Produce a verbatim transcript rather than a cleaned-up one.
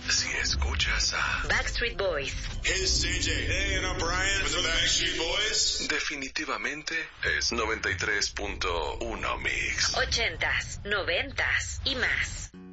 si escuchas a Backstreet Boys. Hey, C J. Hey, and I'm Brian with the Backstreet Boys. Definitivamente es noventa y tres punto uno Mix. Ochentas, noventas y más.